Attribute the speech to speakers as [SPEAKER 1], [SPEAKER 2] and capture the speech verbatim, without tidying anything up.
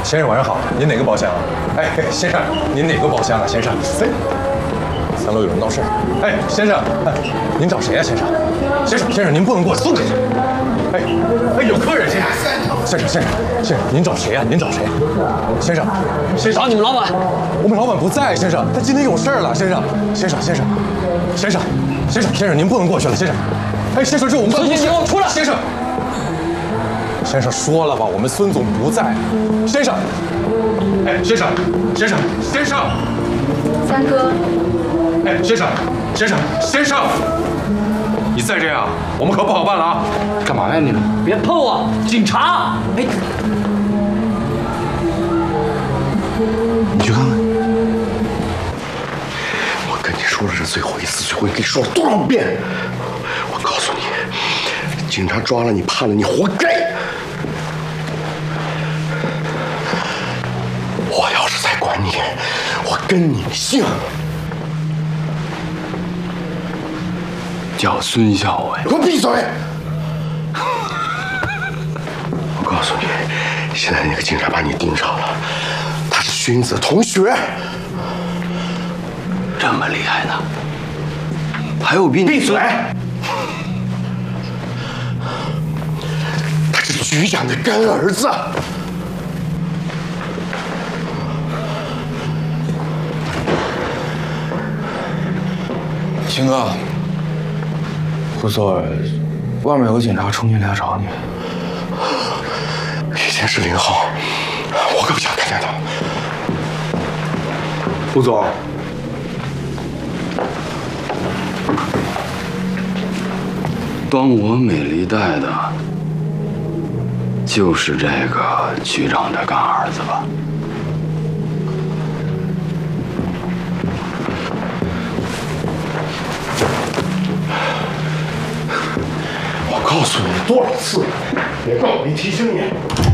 [SPEAKER 1] 先生晚上好，您哪个包厢啊？哎，先生，您哪个包厢啊，先生？哎，三楼有人闹事。哎，先生，哎，您找谁呀、啊，先生？先生，先生，您不能过来，松开！哎，哎，有客人，先生，先生，先生，先生，您找谁呀、啊？您找谁？先生，先生，
[SPEAKER 2] 找你们老板。
[SPEAKER 1] 我们老板不在，先生，他今天有事儿了，先生，先生，先生，先生，先生，先生，您不能过去了，先生。哎，先生，这我们办公室，
[SPEAKER 2] 你给我出来，
[SPEAKER 1] 先生。先生说了吧，我们孙总不在。先生，哎，先生，先生，先生，
[SPEAKER 3] 三哥，
[SPEAKER 1] 哎，先生，先生，先生，你再这样，我们可不好办了啊！
[SPEAKER 4] 干嘛呀你们？
[SPEAKER 2] 别碰我，警察！哎，
[SPEAKER 4] 你去看看。我跟你说了是最后一次，最后一跟你说了多少遍？我告诉你，警察抓了你，判了你，活该！我要是再管你，我跟你姓，叫孙孝伟。给我闭嘴！我告诉你，现在那个警察把你盯上了，他是荀子同学。
[SPEAKER 2] 这么厉害呢？还有比你……
[SPEAKER 4] 闭嘴！他是局长的干儿子。
[SPEAKER 5] 秦哥，胡所，外面有个警察冲进来找你。
[SPEAKER 4] 已经是零号，我可不想看见他。胡总，
[SPEAKER 2] 帮我美丽贷的，就是这个局长的干儿子吧？
[SPEAKER 4] 我告诉你多少次了，别怪我没提醒你。